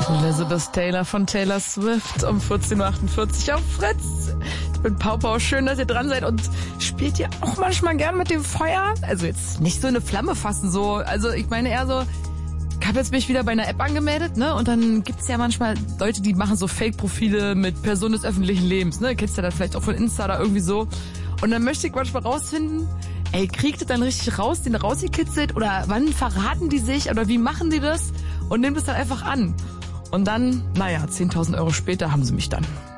Elizabeth Taylor von Taylor Swift um 14.48 Uhr auf Fritz. Ich bin Pau, schön, dass ihr dran seid und spielt ihr auch manchmal gern mit dem Feuer? Also jetzt nicht so eine Flamme fassen, so, also ich meine eher so, ich habe jetzt mich wieder bei einer App angemeldet, ne, und dann gibt's ja manchmal Leute, die machen so Fake-Profile mit Personen des öffentlichen Lebens, ne, kennst du das vielleicht auch von Insta oder irgendwie so, und dann möchte ich manchmal rausfinden, ey, kriegt ihr dann richtig raus, den rausgekitzelt oder wann verraten die sich oder wie machen die das und nehmt es dann einfach an. Und dann, 10.000 Euro später haben sie mich dann.